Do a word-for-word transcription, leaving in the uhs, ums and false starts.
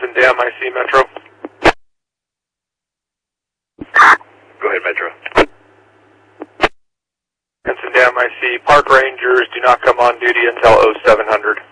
Benson Dam, I C Metro. Go ahead, Metro. Benson Dam, I C. Park Rangers do not come on duty until oh seven hundred.